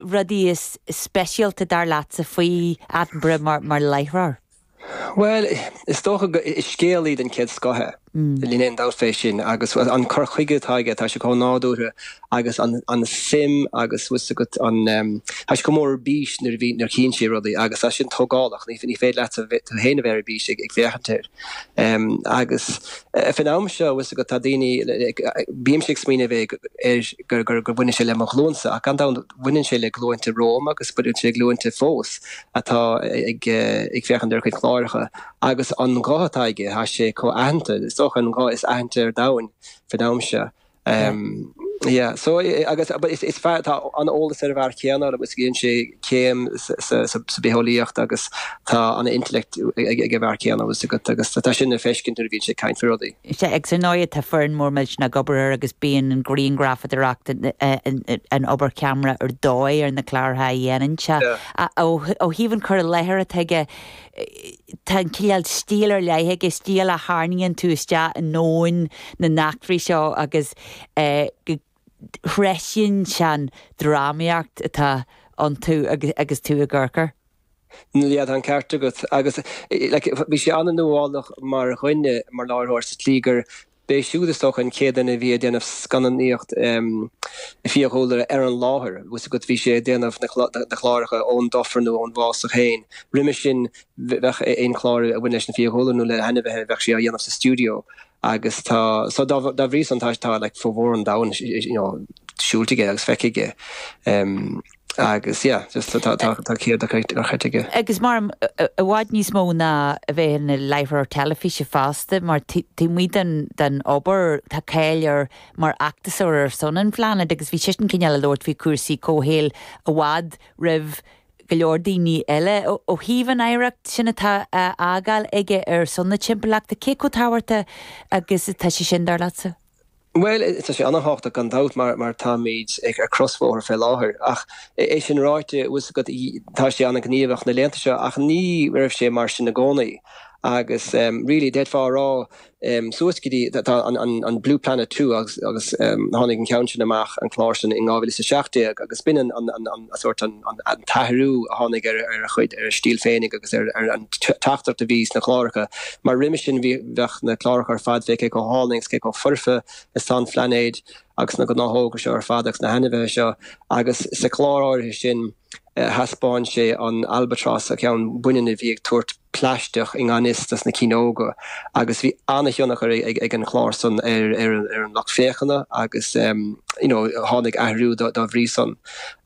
rudí is specialta dar leat sa faoi Attenborough mar leithrar? Well, is toch is scéalaí den céad scothe. Líon dá fé sin agus an chur chuige taige tá se có nádúre agus an sim agus wis go an has go mór bís nar bhí nar cín sé rudaí agus sin tógáach ní féad le a héana bhéir bís ag bhéchatir. Agus fin am seo wis go tá daoine bíam sé smíine bheith gur bhaine sé le mo glónsa a gan bhaine sé le glóinte Róm agus buún sé glóinte fós atá ag bhéchan ar chuid chláiricha agus an gátaige há sé có aanta toch an gá is ainter dain fidamse. Yeah, so I guess, but it's fair that on all the sort of arcana that was again she came beholíocht agus tá an intellect give arcana was good agus tá sin fish interview she kind for the. She exnoia ta fern more much na gober agus being in green graph at the rack an ober camera or dói ar na clar ha yenincha o even cur leher tege tan kial stealer leige steal a harningen to sta known na nachri show agus Hresin sean drámaíocht atá an tú agus tú a ggurcar? Ja, an ceart agat agus bhí sé an nóháilach mar chuine mar láthir sa tlígur bé siúdastoch an céan a bhí déanamh scannaíocht fiíhólar ar an láthair, was go bhí sé déanamh na chláiricha ón dofranú ón bhás a chéin. Riime sin bheith éon chláir a bhaine na fiíhólarú le hena bheith bheith sé a dhéanamh sa stúdio. Agus tá so da reason tá like for war and down shootige agus fekige agus just tá céir da chaite agus mar a bhaid níos mó na a bheith na leithrear telefíse fásta mar tí mí den obair tá céilear mar actasúir ar sonan fleanna agus bhí sian cineal lord fhí cuasaí cóhéal a bhád rih go leor daoine eile ó híomhan éireacht sinna tá ágáil ige ar sonna timpachta cé go táhairta agus tá sé sin dar lása? Well, tá sé annathachta gan dát mar tá méid ag ar crossfór fé láthair ach é sin ráite was go tá sé anna gníomhach na léanta seo ach ní raibh sé mar sin na gcónaí agus really dead far rá soascidí an Blue Planet 2 agus tháinig an ceantin amach an chláirsin in gábhfuil sa seachtaí agus bin an sort an tathirú a tháinig ar chuid ar stíl féinnig agus ar an tachtart a vís na chláiricha mar riime sin bheith na chláiricha ar fad bheith go hálings go furfa is san flanéid agus na go náthóga seo ar fad agus na henabheith seo agus sa chláráir sin haspáin sé an albatross a ceann buine a bhí ag tuairt pleisteach in anistas na cinóga agus bhí annachionach ag an chláirson ar an nach féchanna agus tháinig ahrú dá bhríson